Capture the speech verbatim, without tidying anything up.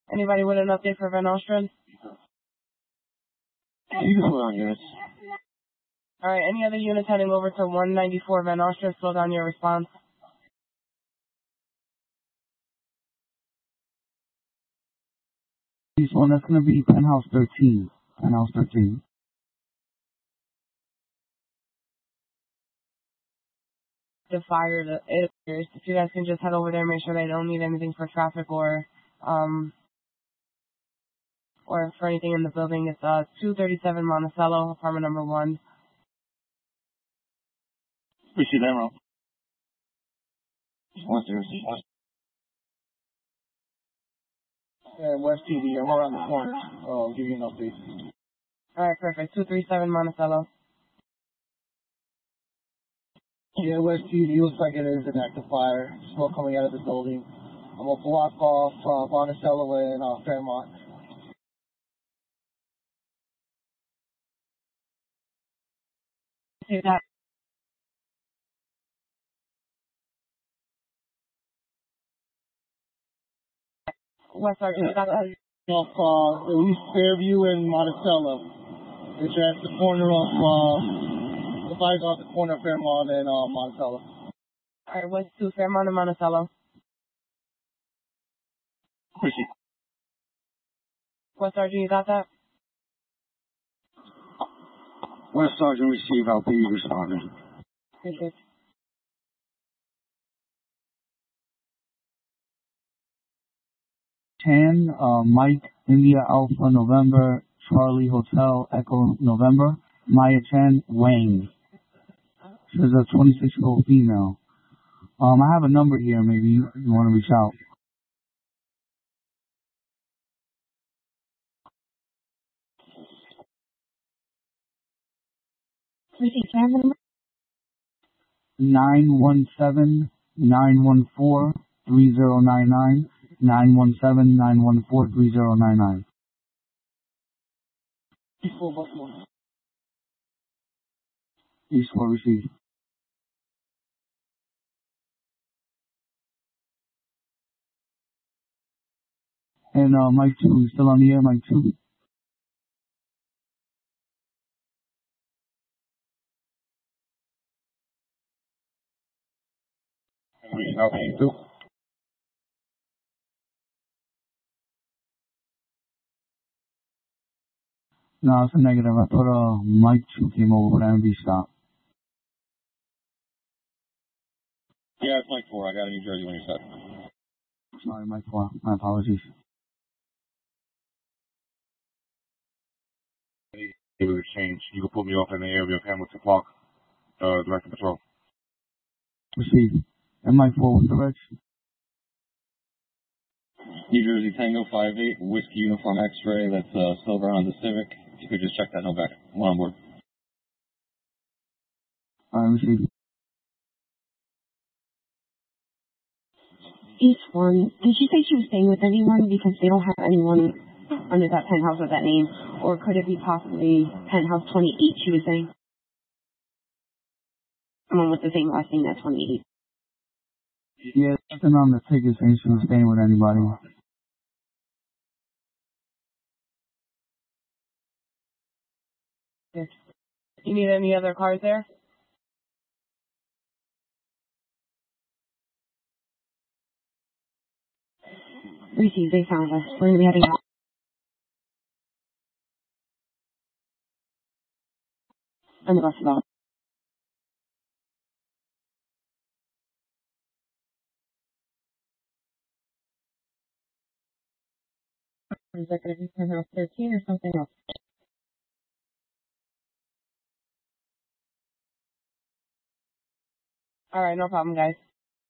Anybody with an update for Van Nostrand? You can slow down units. Alright, any other units heading over to one ninety-four Van Nostrand, slow down your response. This one, that's going to be Penthouse thirteen. Penthouse thirteen. The fire, the, it appears. If you guys can just head over there, make sure they don't need anything for traffic or, um, or for anything in the building. It's, uh, two thirty-seven Monticello, apartment number one. We see that wrong. West there. And West T D, I'm around the corner. Oh, I'll give you an update. Alright, perfect. two thirty-seven Monticello. Yeah, West T D looks like it is an active fire. Smoke coming out of the building. I'm a block off uh, Monticello and uh, Fairmont. See that? West Sergeant, Yeah. Off uh, at least Fairview and Monticello. It's at the corner of, uh, the fire's off the corner of Fairmont and uh, Monticello. Alright, West two, Fairmont and Monticello. Appreciate it. West Sergeant, you got that? West Sergeant receive, I'll be responding. Appreciate it. ten, uh, Mike, India Alpha November, Charlie Hotel Echo November, Maya Chen, Wang. She's a twenty-six-year-old female. Um, I have a number here, maybe you, you want to reach out. Receive, can I have the number? nine one seven, nine one four, three zero nine nine, nine one seven, nine one four, three zero nine nine. East four, Baltimore. East four, receive. And, uh, Mike two, you still on the air, Mike two? Okay, two. No, it's a negative. I thought, uh, Mike two came over, but I M V stop. Yeah, it's Mike four. I got a New Jersey when you said. Sorry, Mike four. My apologies. Able to change. You can put me off in the area of Hamilton Park, uh, Director Patrol. Receive. And Mike four, what's the reg? New Jersey Tango five eight, Whiskey Uniform X-Ray, that's uh, Silver Honda Civic. If you could just check that note back. I'm on board. Alright, receive. East one, did she say she was staying with anyone because they don't have anyone under that penthouse with that name? Or could it be possibly penthouse twenty-eight she was saying? Someone with the same last name as twenty-eight. Yeah, nothing on the ticket saying she was staying with anybody. You need any other cars there? Receive, they found us. We're going to be heading out. And the bus is out. Is that going to be penthouse thirteen or something else? Alright, no problem, guys.